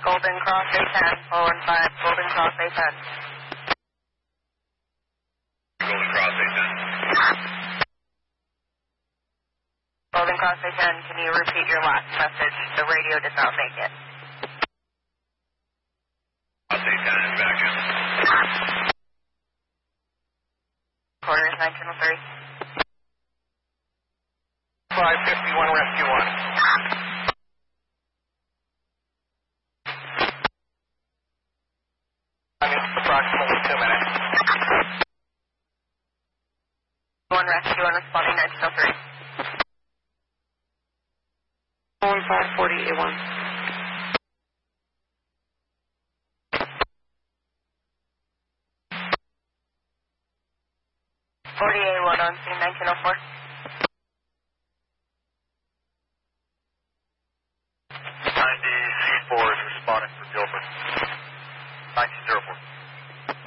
Golden Cross A10, 415, Golden Cross A10. Golden Cross A10. Golden Cross A10, can you repeat your last message? The radio did not make it. Cross A10 is back in. Quarters 1903. 551 Rescue 1. Approximately 2 minutes. 1 Rescue 1 responding 1903. 1540 A1. 40A1 on scene 1904. 90 C4 is responding for Gilbert. 1904.